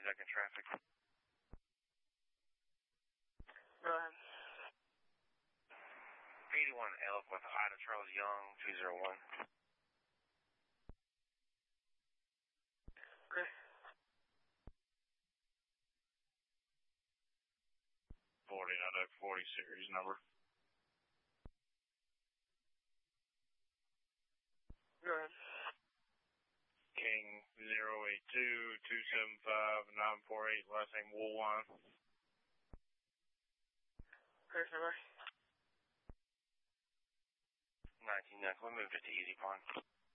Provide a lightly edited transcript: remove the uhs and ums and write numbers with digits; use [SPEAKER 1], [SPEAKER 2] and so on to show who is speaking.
[SPEAKER 1] ducking traffic.
[SPEAKER 2] Go ahead.
[SPEAKER 1] 81 Elk with Ida Charles Young, 201.
[SPEAKER 2] Okay.
[SPEAKER 1] 40 out of 40 series number.
[SPEAKER 2] Go ahead.
[SPEAKER 1] King 082-275-948, last name Woolwine.
[SPEAKER 2] Okay, bye.
[SPEAKER 1] 19 We'll move it to Easy Pond.